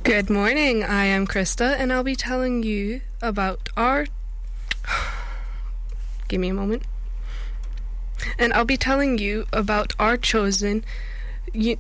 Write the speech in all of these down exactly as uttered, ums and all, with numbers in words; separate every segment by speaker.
Speaker 1: Good morning, I am Krista, and I'll be telling you about our... Give me a moment. And I'll be telling you about our chosen U-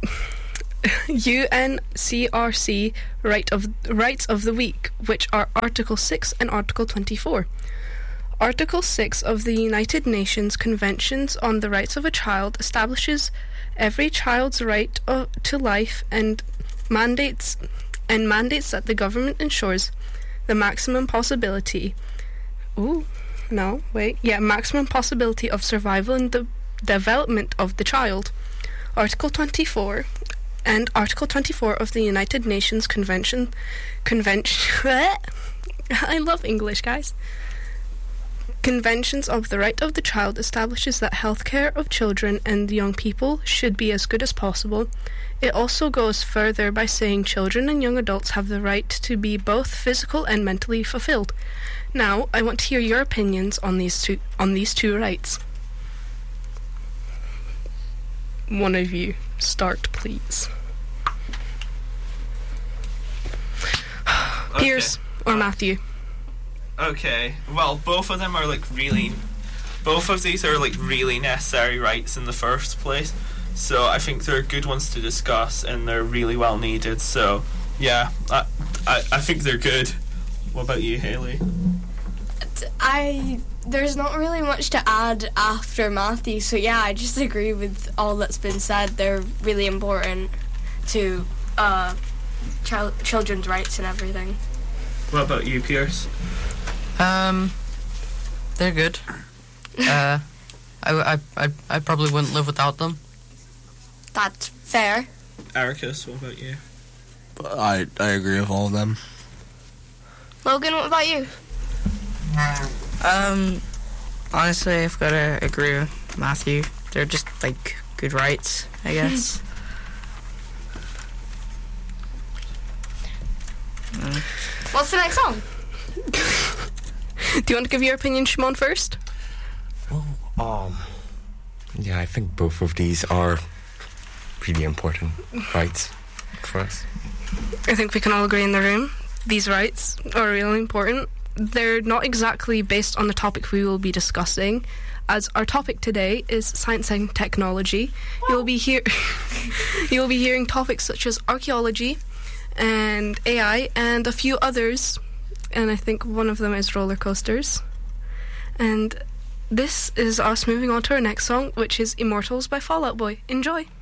Speaker 1: UNCRC right of, Rights of the Week, which are Article six and Article twenty-four. Article six of the United Nations Conventions on the Rights of a Child establishes every child's right of, to life and mandates... and mandates that the government ensures the maximum possibility ooh, no, wait, yeah, maximum possibility of survival and the development of the child. Article twenty-four and Article twenty-four of the United Nations Convention Convention I love English, guys. Conventions of the Right of the Child establishes that healthcare of children and young people should be as good as possible. It also goes further by saying children and young adults have the right to be both physical and mentally fulfilled. Now, I want to hear your opinions on these two on these two rights. One of you, start, please.
Speaker 2: Okay.
Speaker 1: Piers or Matthew?
Speaker 2: Okay, well, both of them are like really, both of these are like really necessary rights in the first place. So I think they're good ones to discuss, and they're really well needed. So yeah, I I, I think they're good. What about you, Hayley?
Speaker 3: I there's not really much to add after Matthew. So yeah, I just agree with all that's been said. They're really important to uh, child children's rights and everything.
Speaker 2: What about you, Piers?
Speaker 4: Um, they're good. uh, I, I, I, I probably wouldn't live without them.
Speaker 3: That's fair.
Speaker 2: Ericus, what about you?
Speaker 5: I I agree with all of them.
Speaker 3: Logan, what about you?
Speaker 4: Um, honestly, I've got to agree with Matthew. They're just, like, good rights, I guess. mm.
Speaker 3: What's the next song?
Speaker 1: Do you want to give your opinion, Shimon, first?
Speaker 5: Well, um, yeah, I think both of these are really important rights for us.
Speaker 1: I think we can all agree in the room. These rights are really important. They're not exactly based on the topic we will be discussing, as our topic today is science and technology. You'll be hear you'll be hearing topics such as archaeology and A I and a few others, and I think one of them is roller coasters. And this is us moving on to our next song, which is Immortals by Fall Out Boy. Enjoy!